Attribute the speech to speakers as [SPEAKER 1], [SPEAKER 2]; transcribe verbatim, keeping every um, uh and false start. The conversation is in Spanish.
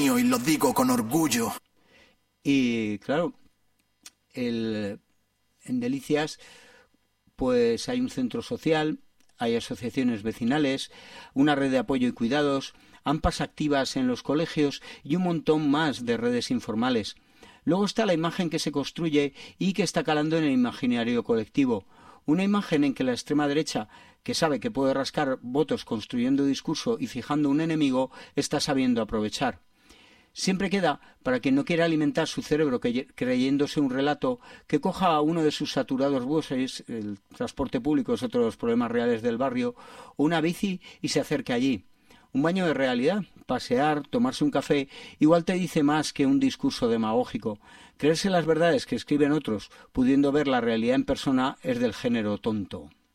[SPEAKER 1] mío y lo digo con orgullo.
[SPEAKER 2] Y claro, el, en Delicias pues hay un centro social, hay asociaciones vecinales, una red de apoyo y cuidados, AMPAs activas en los colegios y un montón más de redes informales. Luego está la imagen que se construye y que está calando en el imaginario colectivo. Una imagen en que la extrema derecha, que sabe que puede rascar votos construyendo discurso y fijando un enemigo, está sabiendo aprovechar. Siempre queda, para quien no quiera alimentar su cerebro creyéndose un relato, que coja a uno de sus saturados buses, el transporte público es otro de los problemas reales del barrio, o una bici y se acerque allí. Un baño de realidad, pasear, tomarse un café, igual te dice más que un discurso demagógico. Creerse las verdades que escriben otros, pudiendo ver la realidad en persona, es del género tonto.